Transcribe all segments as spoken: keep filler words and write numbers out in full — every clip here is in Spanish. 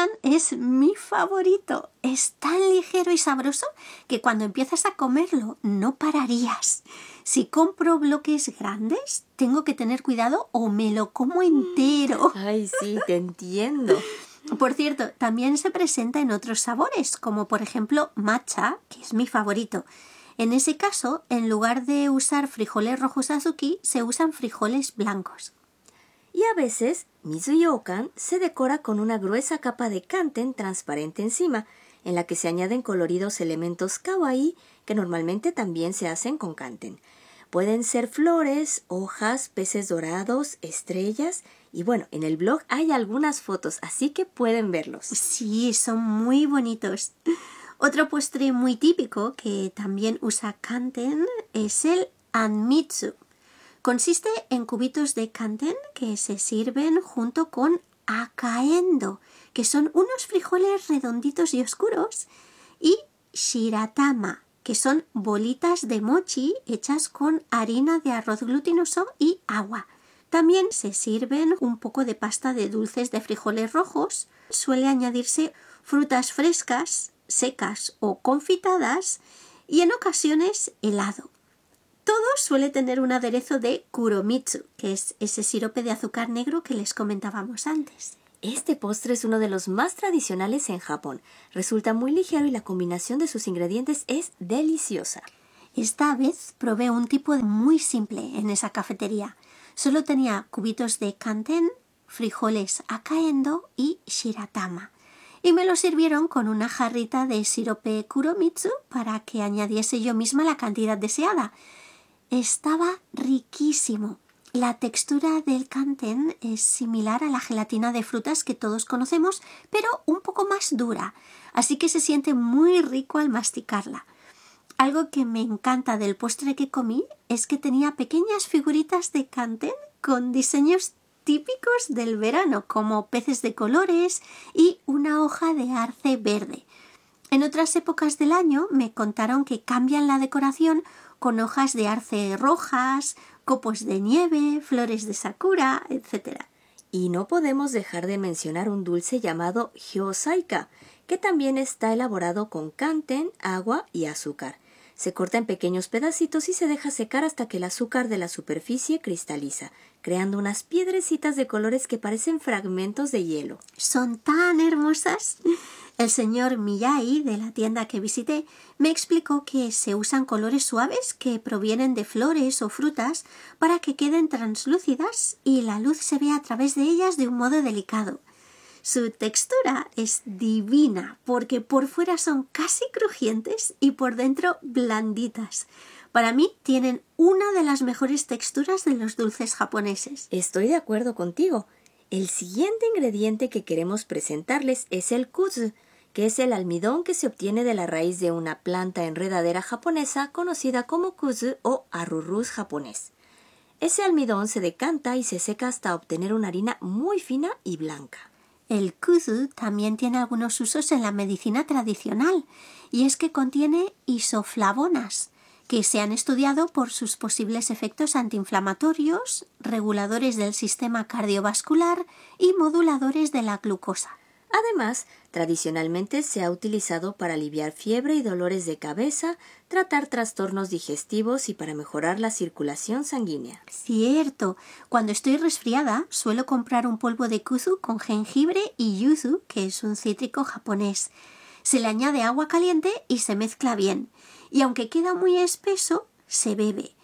Kuzu-chan es mi favorito. Es tan ligero y sabroso que cuando empiezas a comerlo no pararías. Si compro bloques grandes, tengo que tener cuidado o me lo como entero. Ay, sí, te entiendo. Por cierto, también se presenta en otros sabores, como por ejemplo matcha, que es mi favorito. En ese caso, en lugar de usar frijoles rojos azuki, se usan frijoles blancos. Y a veces, mizu-yo-kan se decora con una gruesa capa de kanten transparente encima, en la que se añaden coloridos elementos kawaii que normalmente también se hacen con kanten. Pueden ser flores, hojas, peces dorados, estrellas y bueno, en el blog hay algunas fotos, así que pueden verlos. Sí, son muy bonitos. Otro postre muy típico que también usa kanten es el anmitsu. Consiste en cubitos de kanten que se sirven junto con akaendo, que son unos frijoles redonditos y oscuros, y shiratama, que son bolitas de mochi hechas con harina de arroz glutinoso y agua. También se sirven un poco de pasta de dulces de frijoles rojos. Suele añadirse frutas frescas, secas o confitadas y en ocasiones helado. Todo suele tener un aderezo de kuromitsu, que es ese sirope de azúcar negro que les comentábamos antes. Este postre es uno de los más tradicionales en Japón. Resulta muy ligero y la combinación de sus ingredientes es deliciosa. Esta vez probé un tipo muy simple en esa cafetería. Solo tenía cubitos de kanten, frijoles akaendo y shiratama. Y me lo sirvieron con una jarrita de sirope kuromitsu para que añadiese yo misma la cantidad deseada. Estaba riquísimo. La textura del kanten es similar a la gelatina de frutas que todos conocemos, pero un poco más dura, así que se siente muy rico al masticarla. Algo que me encanta del postre que comí es que tenía pequeñas figuritas de kanten con diseños típicos del verano, como peces de colores y una hoja de arce verde. En otras épocas del año me contaron que cambian la decoración con hojas de arce rojas, copos de nieve, flores de sakura, etcétera. Y no podemos dejar de mencionar un dulce llamado hyosaika, que también está elaborado con kanten, agua y azúcar. Se corta en pequeños pedacitos y se deja secar hasta que el azúcar de la superficie cristaliza, creando unas piedrecitas de colores que parecen fragmentos de hielo. Son tan hermosas. El señor Miyai, de la tienda que visité, me explicó que se usan colores suaves que provienen de flores o frutas para que queden translúcidas y la luz se vea a través de ellas de un modo delicado. Su textura es divina porque por fuera son casi crujientes y por dentro blanditas. Para mí tienen una de las mejores texturas de los dulces japoneses. Estoy de acuerdo contigo. El siguiente ingrediente que queremos presentarles es el kuzu, que es el almidón que se obtiene de la raíz de una planta enredadera japonesa conocida como kuzu o arrurús japonés. Ese almidón se decanta y se seca hasta obtener una harina muy fina y blanca. El kuzu también tiene algunos usos en la medicina tradicional, y es que contiene isoflavonas, que se han estudiado por sus posibles efectos antiinflamatorios, reguladores del sistema cardiovascular y moduladores de la glucosa. Además, tradicionalmente se ha utilizado para aliviar fiebre y dolores de cabeza, tratar trastornos digestivos y para mejorar la circulación sanguínea. Cierto, cuando estoy resfriada suelo comprar un polvo de kuzu con jengibre y yuzu, que es un cítrico japonés. Se le añade agua caliente y se mezcla bien, y aunque queda muy espeso, se bebe.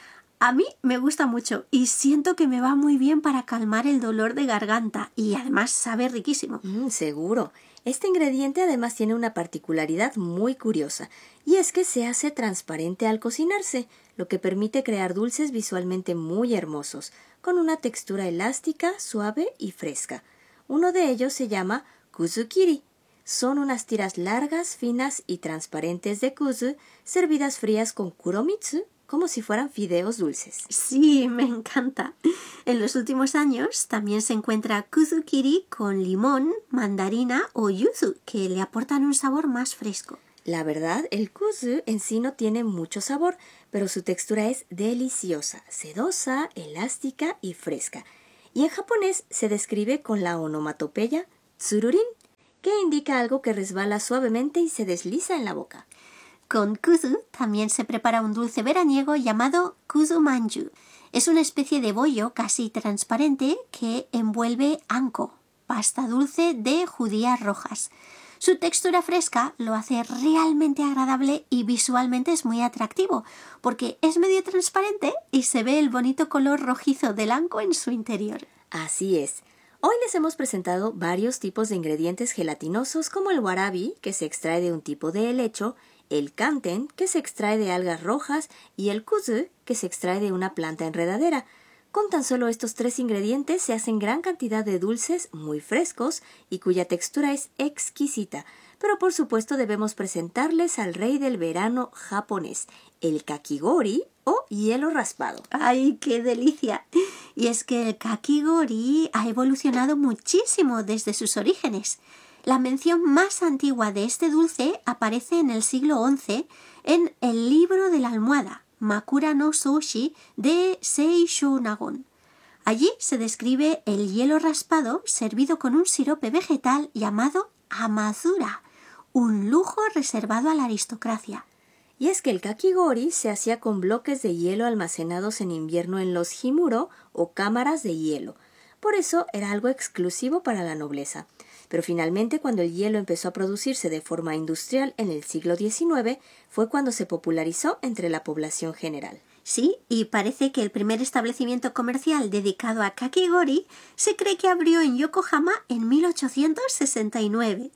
A mí me gusta mucho y siento que me va muy bien para calmar el dolor de garganta y además sabe riquísimo. Mm, seguro. Este ingrediente además tiene una particularidad muy curiosa y es que se hace transparente al cocinarse, lo que permite crear dulces visualmente muy hermosos, con una textura elástica, suave y fresca. Uno de ellos se llama kuzukiri. Son unas tiras largas, finas y transparentes de kuzu servidas frías con kuromitsu, como si fueran fideos dulces. Sí, me encanta. En los últimos años también se encuentra kuzukiri con limón, mandarina o yuzu, que le aportan un sabor más fresco. La verdad, el kuzu en sí no tiene mucho sabor, pero su textura es deliciosa, sedosa, elástica y fresca. Y en japonés se describe con la onomatopeya tsururin, que indica algo que resbala suavemente y se desliza en la boca. Con kuzu también se prepara un dulce veraniego llamado kuzu manju. Es una especie de bollo casi transparente que envuelve anko, pasta dulce de judías rojas. Su textura fresca lo hace realmente agradable y visualmente es muy atractivo, porque es medio transparente y se ve el bonito color rojizo del anko en su interior. Así es. Hoy les hemos presentado varios tipos de ingredientes gelatinosos como el warabi, que se extrae de un tipo de helecho, el kanten, que se extrae de algas rojas, y el kuzu, que se extrae de una planta enredadera. Con tan solo estos tres ingredientes se hacen gran cantidad de dulces muy frescos y cuya textura es exquisita. Pero por supuesto debemos presentarles al rey del verano japonés, el kakigori o hielo raspado. ¡Ay, qué delicia! Y es que el kakigori ha evolucionado muchísimo desde sus orígenes. La mención más antigua de este dulce aparece en el siglo once en el libro de la almohada, Makura no Soushi, de Seishō Nagon. Allí se describe el hielo raspado servido con un sirope vegetal llamado amazura, un lujo reservado a la aristocracia. Y es que el kakigori se hacía con bloques de hielo almacenados en invierno en los himuro o cámaras de hielo. Por eso era algo exclusivo para la nobleza. Pero finalmente, cuando el hielo empezó a producirse de forma industrial en el siglo diecinueve, fue cuando se popularizó entre la población general. Sí, y parece que el primer establecimiento comercial dedicado a kakigori se cree que abrió en Yokohama en mil ochocientos sesenta y nueve.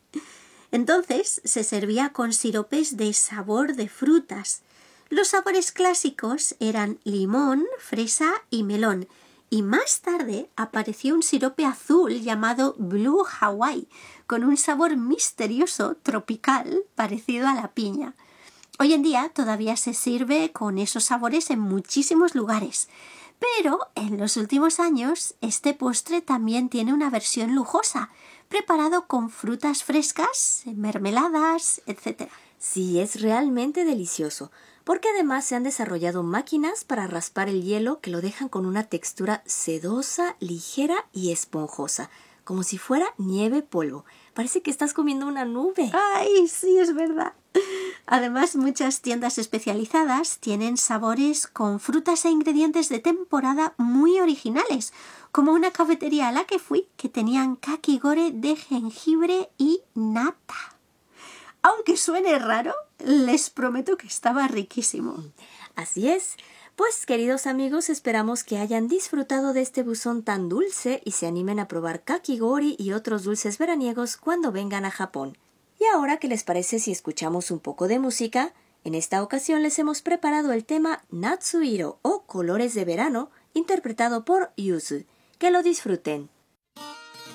Entonces se servía con siropes de sabor de frutas. Los sabores clásicos eran limón, fresa y melón. Y más tarde apareció un sirope azul llamado Blue Hawaii, con un sabor misterioso tropical parecido a la piña. Hoy en día todavía se sirve con esos sabores en muchísimos lugares, pero en los últimos años este postre también tiene una versión lujosa, preparado con frutas frescas, mermeladas, etcétera. Sí, es realmente delicioso, porque además se han desarrollado máquinas para raspar el hielo que lo dejan con una textura sedosa, ligera y esponjosa, como si fuera nieve polvo. Parece que estás comiendo una nube. ¡Ay, sí, es verdad! Además, muchas tiendas especializadas tienen sabores con frutas e ingredientes de temporada muy originales, como una cafetería a la que fui que tenían kakigori de jengibre y nata. Aunque suene raro, les prometo que estaba riquísimo. Así es. Pues, queridos amigos, esperamos que hayan disfrutado de este buzón tan dulce y se animen a probar kakigori y otros dulces veraniegos cuando vengan a Japón. Y ahora, ¿qué les parece si escuchamos un poco de música? En esta ocasión les hemos preparado el tema Natsuhiro o Colores de Verano, interpretado por Yuzu. Que lo disfruten.